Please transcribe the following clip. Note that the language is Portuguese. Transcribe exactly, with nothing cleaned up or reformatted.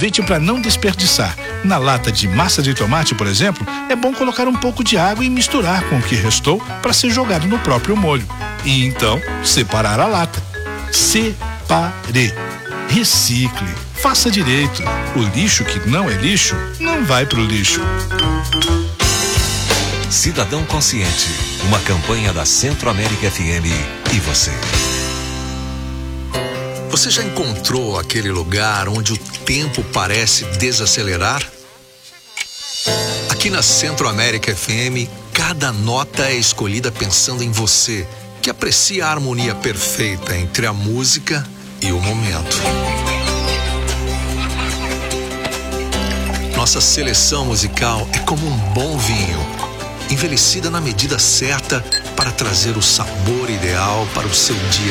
aproveite para não desperdiçar. Na lata de massa de tomate, por exemplo, é bom colocar um pouco de água e misturar com o que restou para ser jogado no próprio molho. E então, separar a lata. Separe. Recicle. Faça direito. O lixo que não é lixo, não vai pro lixo. Cidadão Consciente, uma campanha da Centro-América F M e você. Você já encontrou aquele lugar onde o tempo parece desacelerar? Aqui na Centro-América F M, cada nota é escolhida pensando em você, que aprecia a harmonia perfeita entre a música e o momento. Nossa seleção musical é como um bom vinho, envelhecida na medida certa para trazer o sabor ideal para o seu dia